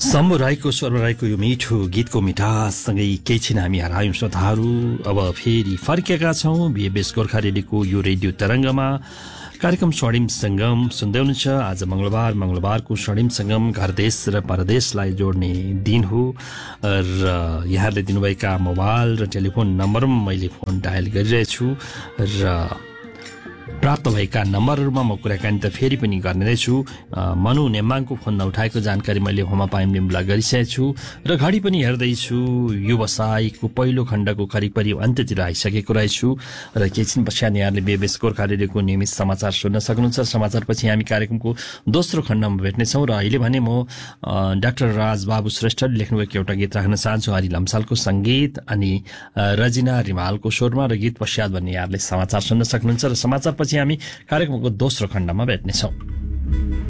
शम्भु राईको स्वर राईको यो मिठो गीतको मिठाससँगै केही छिन हामी हरायौं श्रोताहरू। अब फेरि फर्केका छौं बीएबीएस गोर्खा रेडियोको यो रेडियो तरंगमा। कार्यक्रम स्वर्णिम संगम सुन्दै हुनुहुन्छ। आज मंगलबारको स्वर्णिम संगम घर देश र परदेशलाई जोड्ने दिन हो र यहाँले दिनुभएका मोबाइल र टेलिफोन नम्बरमा मैले फोन डायल गरिरहेछु र प्राप्त भएका नम्बरहरूमा म कुराकानी त फेरि पनि गर्ने रहेछु। मनु नेम्बाङको फोन नउठाएको जानकारी मैले होमा पाइम लिम्बुलाई गरिसकेको छु र घडी पनि हेर्दैछु व्यवसायको पहिलो खण्डको करिब अन्त्यतिर आइसकेको रहेछु र केही पश्चात यहाँले बीएबीएस गोर्खा रेडियोको नियमित समाचार सुन्न सक्नुहुन्छ। समाचारपछि हामी कार्यक्रमको दोस्रो खण्डमा भेट्नेछौँ र अहिले भने म डाक्टर राजबाबु श्रेष्ठले लेख्नुभएको एउटा गीत राख्न चाहन्छु। हरि लम्सालको संगीत अनि रजिना रिमालको स्वरमा र गीत पश्चात भन्ने यहाँले समाचार सुन्न सक्नुहुन्छ र समाचार पछि हामी कार्यक्रमको दोस्रो खण्डमा भेट्नेछौँ।